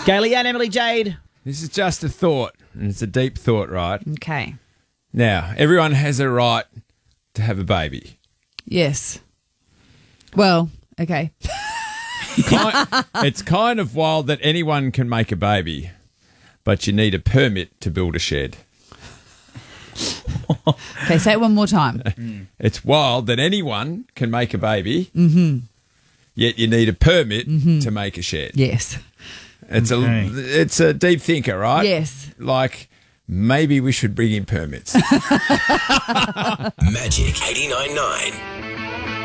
Gaily and Emily Jade. This is just a thought, and it's a deep thought, right? Okay. Now, everyone has a right to have a baby. Yes. Well, okay. It's kind of wild that anyone can make a baby, but you need a permit to build a shed. Okay, say it one more time. It's wild that anyone can make a baby, yet you need a permit to make a shed. Yes. It's a deep thinker, right? Yes. Like, maybe we should bring in permits. Magic 89.9.